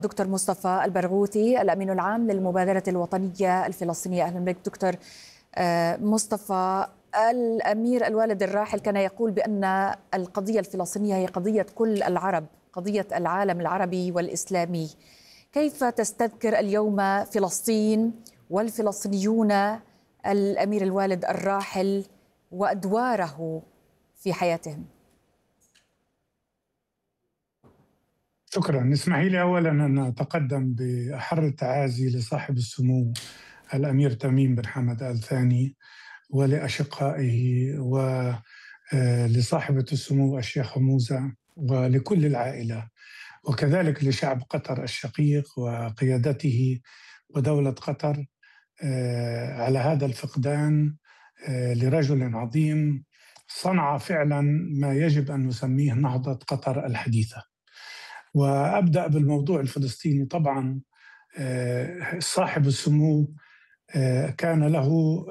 دكتور مصطفى البرغوثي الأمين العام للمبادرة الوطنية الفلسطينية. أهلا بك دكتور مصطفى. الأمير الوالد الراحل كان يقول بأن القضية الفلسطينية هي قضية كل العرب، قضية العالم العربي والإسلامي. كيف تستذكر اليوم فلسطين والفلسطينيون الأمير الوالد الراحل وأدواره في حياتهم؟ شكرا. اسمحي لي أولا أن أتقدم بأحر التعازي لصاحب السمو الأمير تميم بن حمد آل ثاني ولأشقائه ولصاحبة السمو الشيخة موزة ولكل العائلة، وكذلك لشعب قطر الشقيق وقيادته ودولة قطر على هذا الفقدان لرجل عظيم صنع فعلا ما يجب أن نسميه نهضة قطر الحديثة. وأبدأ بالموضوع الفلسطيني. طبعا صاحب السمو كان له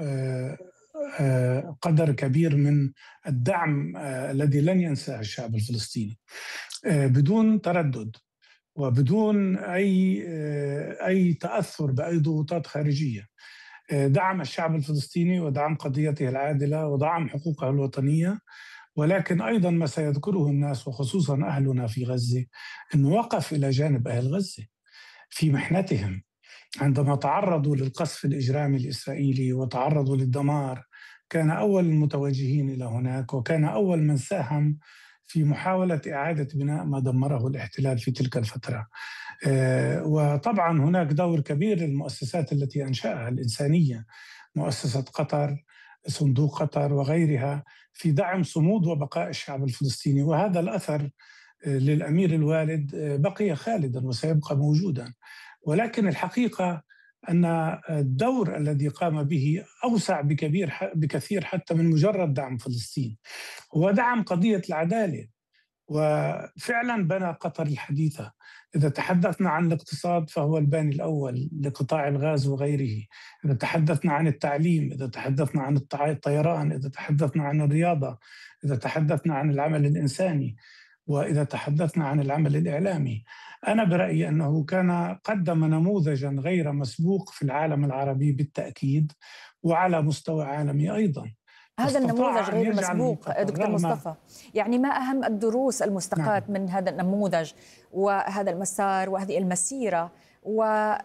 قدر كبير من الدعم الذي لن ينساه الشعب الفلسطيني بدون تردد وبدون أي تأثر بأي ضغوطات خارجية. دعم الشعب الفلسطيني ودعم قضيته العادلة ودعم حقوقه الوطنية، ولكن أيضا ما سيذكره الناس وخصوصا أهلنا في غزة أنه وقف إلى جانب أهل غزة في محنتهم عندما تعرضوا للقصف الإجرامي الإسرائيلي وتعرضوا للدمار. كان أول المتوجهين إلى هناك وكان أول من ساهم في محاولة إعادة بناء ما دمره الاحتلال في تلك الفترة. وطبعا هناك دور كبير للمؤسسات التي أنشأها الإنسانية، مؤسسة قطر، صندوق قطر وغيرها، في دعم صمود وبقاء الشعب الفلسطيني. وهذا الأثر للأمير الوالد بقي خالدا وسيبقى موجودا. ولكن الحقيقة أن الدور الذي قام به أوسع بكثير حتى من مجرد دعم فلسطين، ودعم قضية العدالة، وفعلا بنى قطر الحديثة. إذا تحدثنا عن الاقتصاد فهو الباني الأول لقطاع الغاز وغيره، إذا تحدثنا عن التعليم، إذا تحدثنا عن الطيران، إذا تحدثنا عن الرياضة، إذا تحدثنا عن العمل الإنساني، وإذا تحدثنا عن العمل الإعلامي. أنا برأيي أنه كان قدم نموذجا غير مسبوق في العالم العربي بالتأكيد، وعلى مستوى عالمي أيضا. هذا النموذج غير مسبوق دكتور مصطفى، يعني ما أهم الدروس المستقاة من هذا النموذج وهذا المسار وهذه المسيرة، و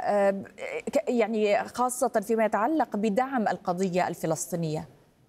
يعني خاصة فيما يتعلق بدعم القضية الفلسطينية؟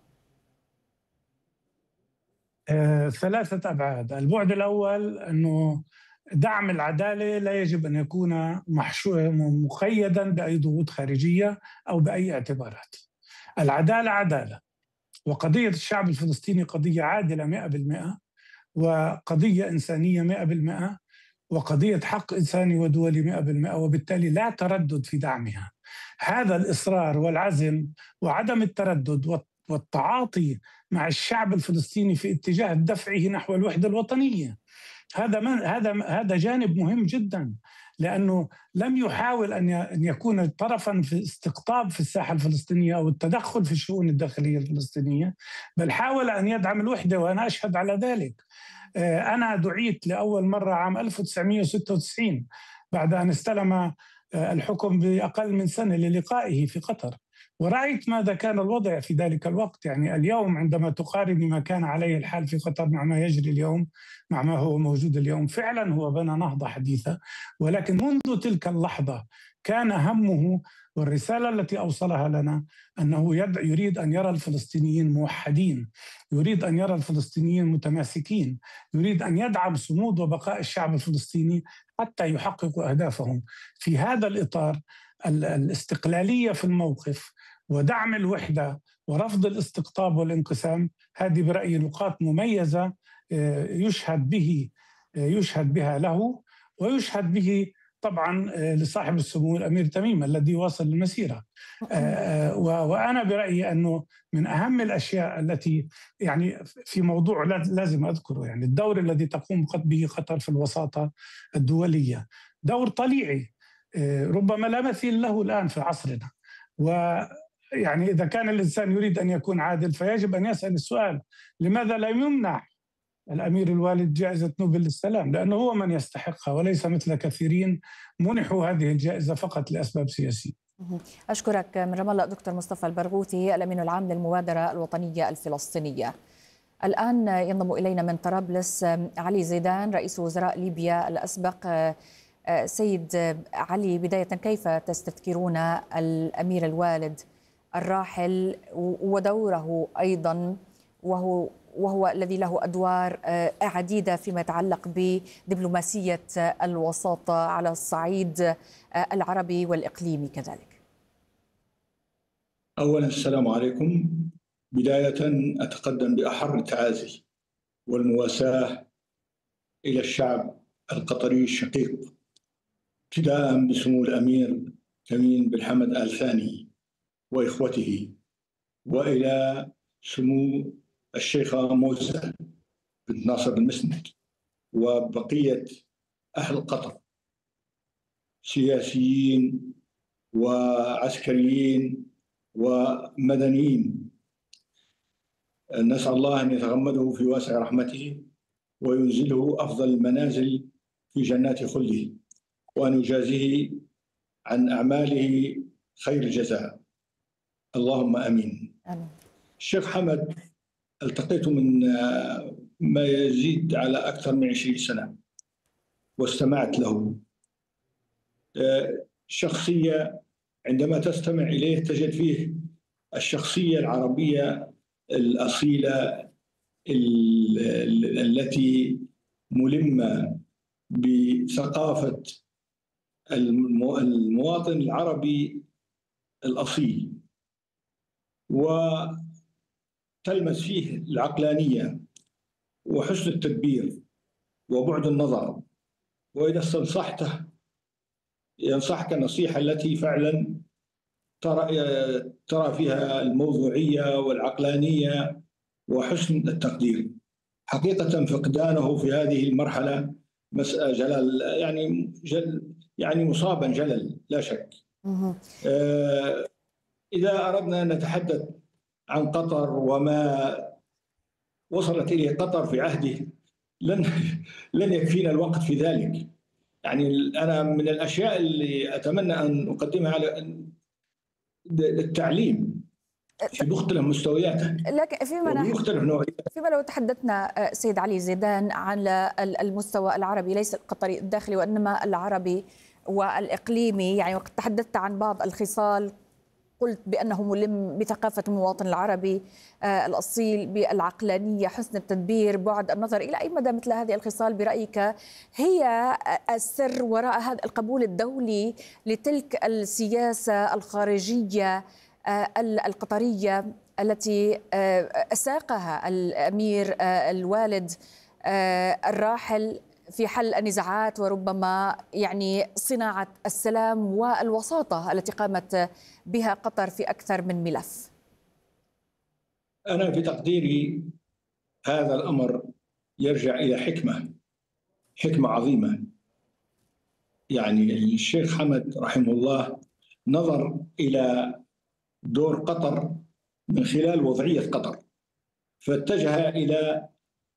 ثلاثة أبعاد. البعد الأول أنه دعم العدالة لا يجب أن يكون مقيدا بأي ضغوط خارجية أو بأي اعتبارات. العدالة عدالة، وقضية الشعب الفلسطيني قضية عادلة 100%، وقضية إنسانية 100%، وقضية حق إنساني ودولي 100%، وبالتالي لا تردد في دعمها. هذا الإصرار والعزم وعدم التردد والتعاطي مع الشعب الفلسطيني في اتجاه دفعه نحو الوحدة الوطنية، هذا جانب مهم جدا، لأنه لم يحاول أن يكون طرفا في استقطاب في الساحة الفلسطينية أو التدخل في الشؤون الداخلية الفلسطينية، بل حاول أن يدعم الوحدة، وأنا أشهد على ذلك. أنا دعيت لأول مرة عام 1996 بعد أن استلم الحكم بأقل من سنة للقائه في قطر، ورأيت ماذا كان الوضع في ذلك الوقت. يعني اليوم عندما تقارن ما كان عليه الحال في قطر مع ما يجري اليوم، مع ما هو موجود اليوم، فعلا هو بنى نهضة حديثة. ولكن منذ تلك اللحظة كان همه والرسالة التي أوصلها لنا أنه يريد أن يرى الفلسطينيين موحدين، يريد أن يرى الفلسطينيين متماسكين، يريد أن يدعم صمود وبقاء الشعب الفلسطيني حتى يحققوا أهدافهم. في هذا الإطار الاستقلالية في الموقف ودعم الوحدة ورفض الاستقطاب والانقسام، هذه برأيي نقاط مميزة يشهد بها له، ويشهد به طبعا لصاحب السمو الأمير تميم الذي واصل المسيرة. وأنا برأيي أنه من أهم الأشياء التي يعني في موضوع لازم أذكره، يعني الدور الذي تقوم به قطر في الوساطة الدولية، دور طليعي ربما لا مثيل له الآن في عصرنا. ويعني إذا كان الإنسان يريد أن يكون عادل فيجب أن يسأل السؤال: لماذا لا يمنع الأمير الوالد جائزة نوبل للسلام، لأنه هو من يستحقها وليس مثل كثيرين منحوا هذه الجائزة فقط لأسباب سياسية. أشكرك من رام الله دكتور مصطفى البرغوثي الأمين العام للمبادرة الوطنية الفلسطينية. الآن ينضم إلينا من طرابلس علي زيدان رئيس وزراء ليبيا الأسبق. سيد علي، بداية كيف تستذكرون الأمير الوالد الراحل ودوره أيضا، وهو الذي له أدوار عديدة فيما يتعلق بدبلوماسية الوساطة على الصعيد العربي والإقليمي كذلك؟ أولا السلام عليكم. بداية أتقدم بأحر التعازي والمواساة إلى الشعب القطري الشقيق، ابتداء بسمو الأمير تميم بن حمد آل ثاني وإخوته، وإلى سمو الشيخة موسى بنت ناصر المسند وبقية أهل قطر، سياسيين وعسكريين ومدنيين. نسأل الله أن يتغمده في واسع رحمته وينزله أفضل المنازل في جنات خلده، وأن يجازيه عن أعماله خير الجزاء، اللهم آمين. الشيخ حمد التقيت من ما يزيد على أكثر من 20 سنة واستمعت له. شخصية عندما تستمع إليه تجد فيه الشخصية العربية الأصيلة التي ملمة بثقافة المواطن العربي الأصيل، وتلمس فيه العقلانية وحسن التدبير وبعد النظر، وإذا استنصحته ينصحك النصيحة التي فعلا ترى فيها الموضوعية والعقلانية وحسن التقدير. حقيقة فقدانه في هذه المرحلة جلل، يعني مصابا جلل لا شك. إذا أردنا أن نتحدث عن قطر وما وصلت إليه قطر في عهده لن يكفينا الوقت في ذلك. يعني أنا من الأشياء اللي أتمنى أن أقدمها على التعليم في مختلف مستوياته، لكن فيما لو تحدثنا سيد علي زيدان على المستوى العربي ليس القطري الداخلي وإنما العربي والإقليمي، يعني وقد تحدثت عن بعض الخصال قلت بأنه ملم بثقافة المواطن العربي الأصيل، بالعقلانية، حسن التدبير، بعد النظر. إلى أي مدى مثل هذه الخصال برأيك هي السر وراء هذا القبول الدولي لتلك السياسة الخارجية القطرية التي ساقها الأمير الوالد الراحل في حل النزاعات وربما يعني صناعة السلام والوساطة التي قامت بها قطر في أكثر من ملف؟ أنا في تقديري هذا الأمر يرجع إلى حكمة عظيمة. يعني الشيخ حمد رحمه الله نظر إلى دور قطر من خلال وضعية قطر، فاتجه إلى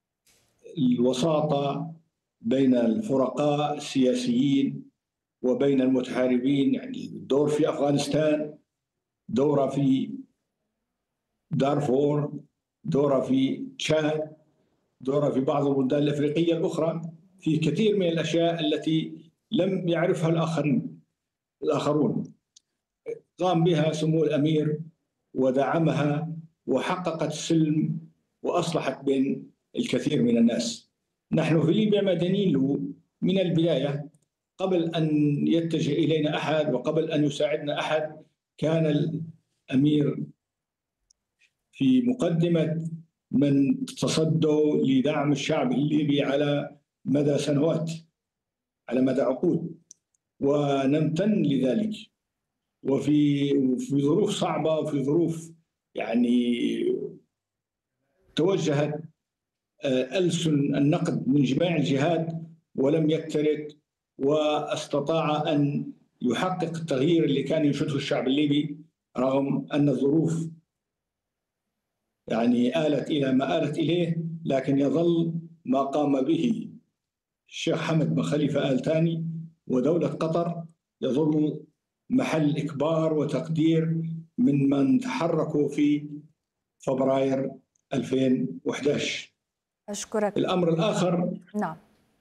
الوساطة بين الفرقاء السياسيين وبين المتحاربين، يعني دور في أفغانستان، دورة في دارفور، دورة في تشاد، دورة في بعض البلدان الأفريقية الأخرى، في كثير من الأشياء التي لم يعرفها الآخرون قام بها سمو الأمير ودعمها وحققت السلم وأصلحت بين الكثير من الناس. نحن في ليبيا مدنيين له من البداية، قبل أن يتجه إلينا أحد وقبل أن يساعدنا أحد كان الأمير في مقدمة من تصدوا لدعم الشعب الليبي على مدى سنوات، على مدى عقود، ونمتن لذلك. وفي ظروف صعبة وفي ظروف يعني توجهت ألسن النقد من جميع الجهات ولم يكترث، واستطاع أن يحقق التغيير اللي كان ينشده الشعب الليبي رغم أن الظروف يعني آلت إلى ما آلت إليه، لكن يظل ما قام به الشيخ حمد بن خليفة آل ثاني ودولة قطر يظل محل إكبار وتقدير من تحركوا في فبراير 2011. أشكرك. الأمر الآخر، نعم،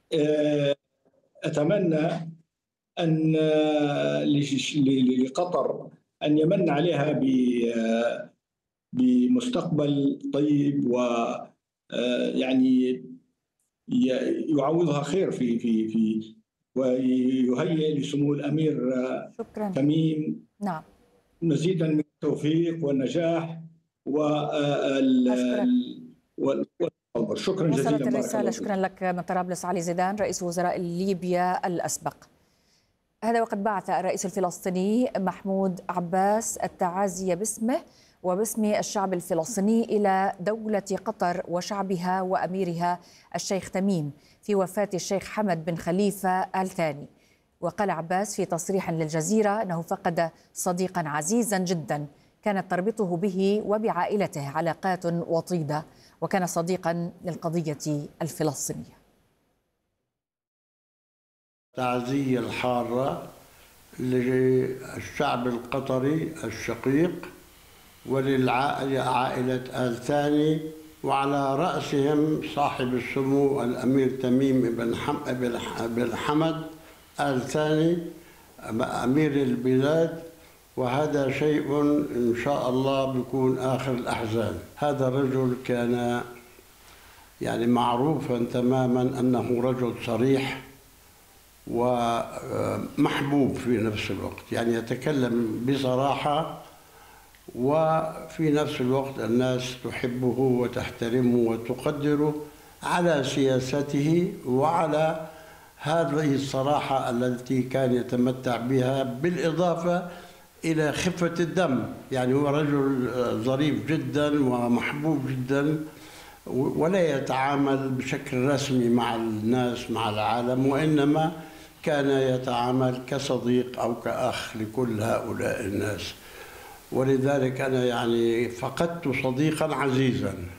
أتمنى أن لقطر أن يمن عليها بمستقبل طيب، ويعني يعوضها خير في ويهيئ لسمو الأمير شكرا تميم نعم مزيدا من التوفيق والنجاح شكرا جزيلا. وصلت الرسالة. شكرا لك من طرابلس علي زيدان رئيس وزراء ليبيا الأسبق. هذا وقد بعث الرئيس الفلسطيني محمود عباس التعازي باسمه وباسم الشعب الفلسطيني إلى دولة قطر وشعبها وأميرها الشيخ تميم في وفاة الشيخ حمد بن خليفة آل ثاني. وقال عباس في تصريح للجزيرة أنه فقد صديقا عزيزا جدا كانت تربطه به وبعائلته علاقات وطيدة، وكان صديقا للقضية الفلسطينية. تعزية الحارة للشعب القطري الشقيق وللعائلة آل ثاني، وعلى رأسهم صاحب السمو الأمير تميم بن حمد آل ثاني أمير البلاد. وهذا شيء إن شاء الله بيكون آخر الأحزان. هذا الرجل كان يعني معروفا تماما أنه رجل صريح ومحبوب في نفس الوقت، يعني يتكلم بصراحة وفي نفس الوقت الناس تحبه وتحترمه وتقدره على سياسته وعلى هذه الصراحة التي كان يتمتع بها، بالإضافة إلى خفة الدم. يعني هو رجل ظريف جدا ومحبوب جدا، ولا يتعامل بشكل رسمي مع الناس مع العالم، وإنما كان يتعامل كصديق أو كأخ لكل هؤلاء الناس. ولذلك أنا يعني فقدت صديقا عزيزا.